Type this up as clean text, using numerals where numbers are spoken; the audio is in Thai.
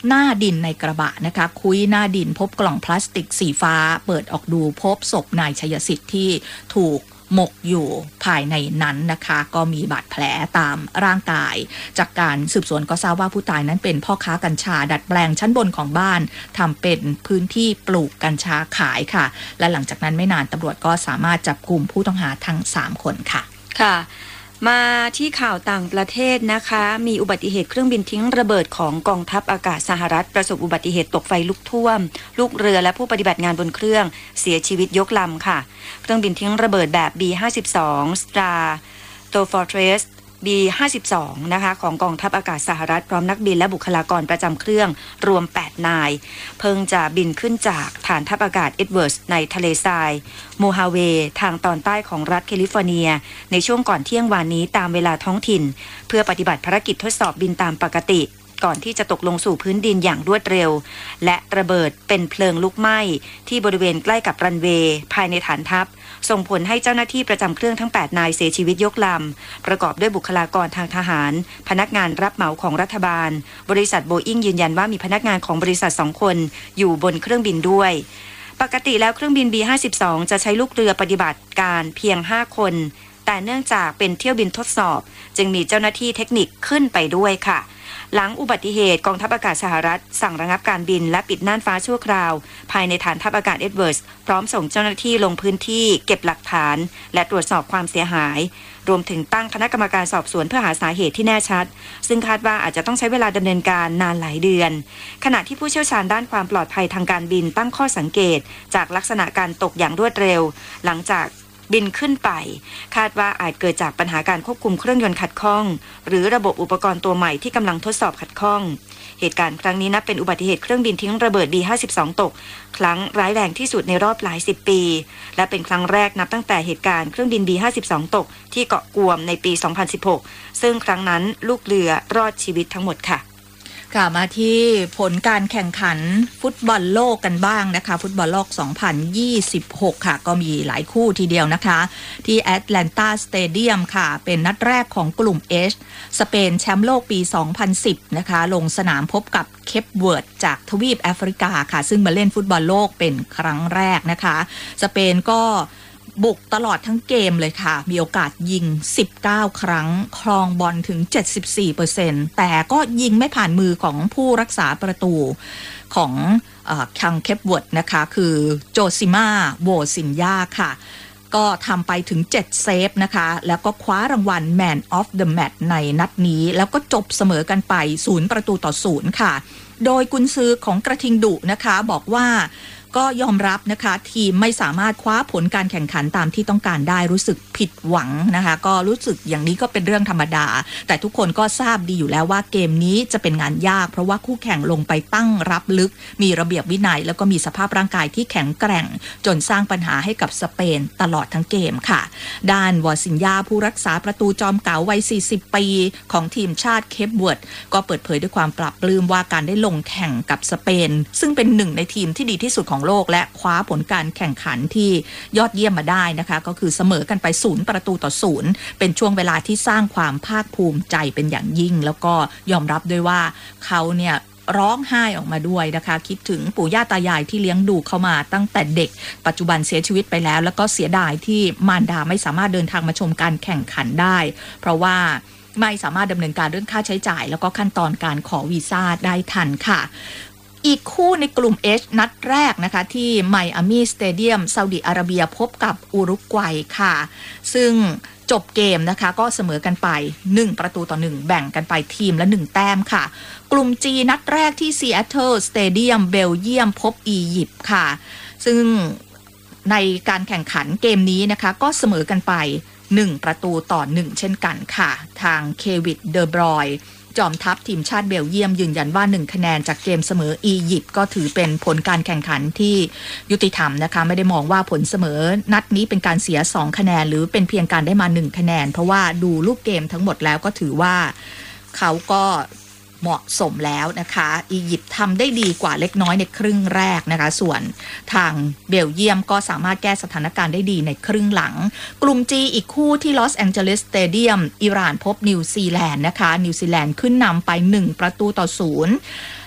หน้าดินในกระบะนะคะคุยหน้าดินพบกล่องพลาสติกสีฟ้าเปิดออกดูพบศพนายชัยสิทธิ์ที่ถูกหมกอยู่ภายในนั้นนะคะก็มีบาดแผลตามร่างกายจากการสืบสวนก็ทราบว่าผู้ตายนั้นเป็นพ่อค้ากัญชาดัดแปลงชั้นบนของบ้านทำเป็นพื้นที่ปลูกกัญชาขายค่ะและหลังจากนั้นไม่นานตำรวจก็สามารถจับกุมผู้ต้องหาทั้ง3คนค่ะค่ะมาที่ข่าวต่างประเทศนะคะมีอุบัติเหตุเครื่องบินทิ้งระเบิดของกองทัพอากาศสหรัฐประสบอุบัติเหตุตกไฟลุกท่วมลูกเรือและผู้ปฏิบัติงานบนเครื่องเสียชีวิตยกลำค่ะเครื่องบินทิ้งระเบิดแบบ B-52 Stratofortress B-52 นะคะของกองทัพอากาศสหรัฐพร้อมนักบินและบุคลากรประจำเครื่องรวม8นายเพิ่งจะบินขึ้นจากฐานทัพอากาศเอ็ดเวิร์ดในทะเลทรายโมฮาเวทางตอนใต้ของรัฐแคลิฟอร์เนียในช่วงก่อนเที่ยงวานนี้ตามเวลาท้องถิ่นเพื่อปฏิบัติภารกิจทดสอบบินตามปกติก่อนที่จะตกลงสู่พื้นดินอย่างรวดเร็วและระเบิดเป็นเพลิงลุกไหม้ที่บริเวณใกล้กับรันเวย์ภายในฐานทัพส่งผลให้เจ้าหน้าที่ประจำเครื่องทั้ง8นายเสียชีวิตยกลำประกอบด้วยบุคลากรทางทหารพนักงานรับเหมาของรัฐบาลบริษัทโบอิ้งยืนยันว่ามีพนักงานของบริษัท2คนอยู่บนเครื่องบินด้วยปกติแล้วเครื่องบิน B-52 จะใช้ลูกเรือปฏิบัติการเพียง5คนแต่เนื่องจากเป็นเที่ยวบินทดสอบจึงมีเจ้าหน้าที่เทคนิคขึ้นไปด้วยค่ะหลังอุบัติเหตุกองทัพอากาศสหรัฐสั่งระงับการบินและปิดน่านฟ้าชั่วคราวภายในฐานทัพอากาศเอ็ดเวิร์ดพร้อมส่งเจ้าหน้าที่ลงพื้นที่เก็บหลักฐานและตรวจสอบความเสียหายรวมถึงตั้งคณะกรรมการสอบสวนเพื่อหาสาเหตุที่แน่ชัดซึ่งคาดว่าอาจจะต้องใช้เวลาดำเนินการนานหลายเดือนขณะที่ผู้เชี่ยวชาญด้านความปลอดภัยทางการบินตั้งข้อสังเกตจากลักษณะการตกอย่างรวดเร็วหลังจากบินขึ้นไปคาดว่าอาจเกิดจากปัญหาการควบคุมเครื่องยนต์ขัดข้องหรือระบบอุปกรณ์ตัวใหม่ที่กำลังทดสอบขัดข้องเหตุการณ์ครั้งนี้นับเป็นอุบัติเหตุเครื่องบินทิ้งระเบิด B-52 ตกครั้งร้ายแรงที่สุดในรอบหลาย10ปีและเป็นครั้งแรกนับตั้งแต่เหตุการณ์เครื่องบิน B-52 ตกที่เกาะกวมในปี 2016 ซึ่งครั้งนั้นลูกเรือรอดชีวิตทั้งหมดค่ะมาที่ผลการแข่งขันฟุตบอลโลกกันบ้างนะคะฟุตบอลโลก 2026 ค่ะก็มีหลายคู่ทีเดียวนะคะที่แอตแลนตาสเตเดียมค่ะเป็นนัดแรกของกลุ่ม H สเปนแชมป์โลกปี 2010 นะคะลงสนามพบกับเคปเวิร์ดจากทวีปแอฟริกาค่ะซึ่งมาเล่นฟุตบอลโลกเป็นครั้งแรกนะคะสเปนก็บุกตลอดทั้งเกมเลยค่ะมีโอกาสยิง19ครั้งครองบอลถึง 74% แต่ก็ยิงไม่ผ่านมือของผู้รักษาประตูของคังเคปเวิร์ดนะคะคือโจซิม่าโวซินยาค่ะก็ทำไปถึง7เซฟนะคะแล้วก็คว้ารางวัล Man of the Match ในนัดนี้แล้วก็จบเสมอกันไป0-0ค่ะโดยกุนซือของกระทิงดุนะคะบอกว่าก็ยอมรับนะคะทีมไม่สามารถคว้าผลการแข่งขันตามที่ต้องการได้รู้สึกผิดหวังนะคะก็รู้สึกอย่างนี้ก็เป็นเรื่องธรรมดาแต่ทุกคนก็ทราบดีอยู่แล้วว่าเกมนี้จะเป็นงานยากเพราะว่าคู่แข่งลงไปตั้งรับลึกมีระเบียบวินัยแล้วก็มีสภาพร่างกายที่แข็งแกร่งจนสร้างปัญหาให้กับสเปนตลอดทั้งเกมค่ะด้านวอซินยาผู้รักษาประตูจอมเก๋าวัย40ปีของทีมชาติเคปเวิร์ดก็เปิดเผยด้วยความปลาบปลื้มว่าการได้ลงแข่งกับสเปนซึ่งเป็นหนึ่งในทีมที่ดีที่สุดของโลกและคว้าผลการแข่งขันที่ยอดเยี่ยมมาได้นะคะก็คือเสมอกันไป0-0เป็นช่วงเวลาที่สร้างความภาคภูมิใจเป็นอย่างยิ่งแล้วก็ยอมรับด้วยว่าเขาเนี่ยร้องไห้ออกมาด้วยนะคะคิดถึงปู่ย่าตายายที่เลี้ยงดูเขามาตั้งแต่เด็กปัจจุบันเสียชีวิตไปแล้วแล้วก็เสียดายที่มารดาไม่สามารถเดินทางมาชมการแข่งขันได้เพราะว่าไม่สามารถดำเนินการเรื่องค่าใช้จ่ายแล้วก็ขั้นตอนการขอวีซ่าได้ทันค่ะอีกคู่ในกลุ่ม H นัดแรกนะคะที่ไมอามี่สเตเดียมซาอุดิอาระเบียพบกับอุรุกวัยค่ะซึ่งจบเกมนะคะก็เสมอกันไป1-1แบ่งกันไปทีมละ1แต้มค่ะกลุ่ม G นัดแรกที่ซีแอตเทิลสเตเดียมเบลเยียมพบอียิปต์ค่ะซึ่งในการแข่งขันเกมนี้นะคะก็เสมอกันไป1-1เช่นกันค่ะทางเควิดเดอบรอยจอมทัพทีมชาติเบลเยียมยืนยันว่า1คะแนนจากเกมเสมออียิปต์ก็ถือเป็นผลการแข่งขันที่ยุติธรรมนะคะไม่ได้มองว่าผลเสมอนัดนี้เป็นการเสีย2คะแนนหรือเป็นเพียงการได้มา1คะแนนเพราะว่าดูรูปเกมทั้งหมดแล้วก็ถือว่าเขาก็เหมาะสมแล้วนะคะอียิปต์ทำได้ดีกว่าเล็กน้อยในครึ่งแรกนะคะส่วนทางเบลเยียมก็สามารถแก้สถานการณ์ได้ดีในครึ่งหลังกลุ่ม G อีกคู่ที่ลอสแองเจลิสสเตเดียมอิหร่านพบนิวซีแลนด์นะคะนิวซีแลนด์ขึ้นนำไป1-0